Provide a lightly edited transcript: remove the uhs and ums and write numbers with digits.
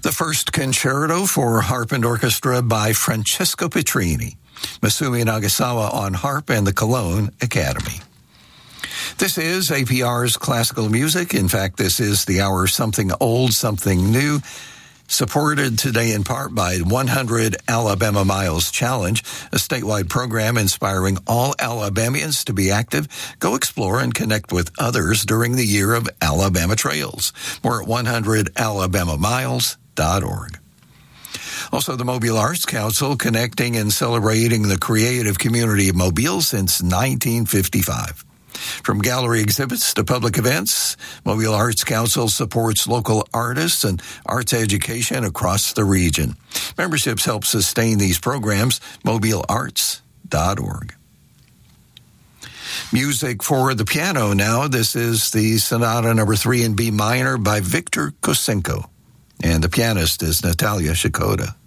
The first concerto for harp and orchestra by Francesco Petrini, Masumi Nagasawa on harp, and the Cologne Academy. This is APR's Classical Music. In fact, this is the hour Something Old, Something New, supported today in part by 100 Alabama Miles Challenge, a statewide program inspiring all Alabamians to be active, go explore, and connect with others during the year of Alabama Trails. More at 100alabamamiles.org. Also, the Mobile Arts Council, connecting and celebrating the creative community of Mobile since 1955. From gallery exhibits to public events, Mobile Arts Council supports local artists and arts education across the region. Memberships help sustain these programs, mobilearts.org. Music for the piano now. This is the Sonata No. 3 in B minor by Victor Kosenko, and the pianist is Natalia Shikoda.